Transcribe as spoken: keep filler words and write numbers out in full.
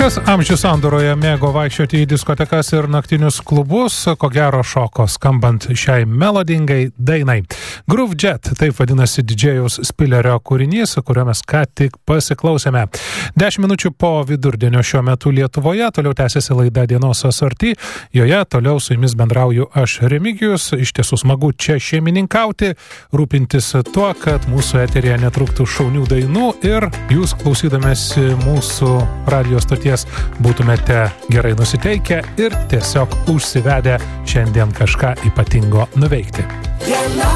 Kas amžių sandūroje mėgo vaikščioti į diskotekas ir naktinius klubus, ko gero šoko skambant šiai melodingai dainai. Groove Jet, taip vadinasi didžėjaus Spillerio kūrinys, kurio mes ką tik pasiklausėme. Dešimt minučių po vidurdienio šiuo metu Lietuvoje, toliau tęsiasi laida Dienos asorti, joje toliau su jumis bendrauju aš Remigijus, iš tiesų smagu čia šeimininkauti, rūpintis tuo, kad mūsų eterėje netrūktų šaunių dainų ir jūs klausydamėsi mūsų radio stoties būtumėte gerai nusiteikę ir tiesiog užsivedę šiandien kažką ypatingo nuveikti.